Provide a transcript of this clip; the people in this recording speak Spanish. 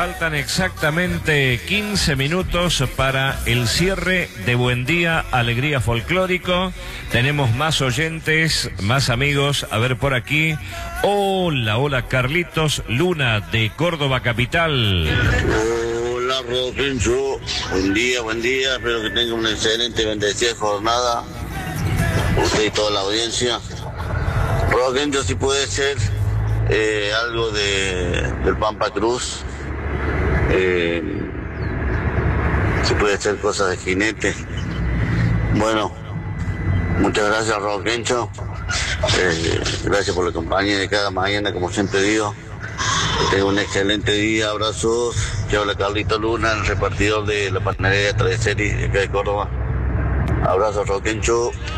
Faltan exactamente 15 minutos para el cierre de Buen Día, Alegría Folclórico. Tenemos más oyentes, más amigos. A ver por aquí. Hola, hola, Carlitos Luna de Córdoba Capital. Hola, Roquencho. Buen día. Espero que tengan una excelente y bendecida jornada. Usted y toda la audiencia. Roquencho, si puede ser algo del Pampa Cruz. Si puede ser cosas de jinete. Bueno, muchas gracias, Roquencho. Gracias por la compañía de cada mañana, como siempre digo. Que tenga un excelente día, abrazos. Que habla Carlito Luna, el repartidor de la panadería Traveserie de acá de Córdoba. Abrazos, Roquencho.